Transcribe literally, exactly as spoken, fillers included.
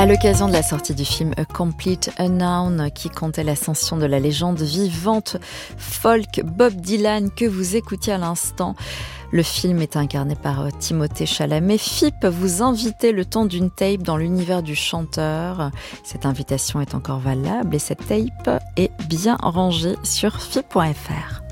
À l'occasion de la sortie du film A Complete Unknown, qui comptait l'ascension de la légende vivante folk Bob Dylan que vous écoutiez à l'instant, le film est incarné par Timothée Chalamet. F I P vous invitait le temps d'une tape dans l'univers du chanteur. Cette invitation est encore valable et cette tape est bien rangée sur F I P point F R.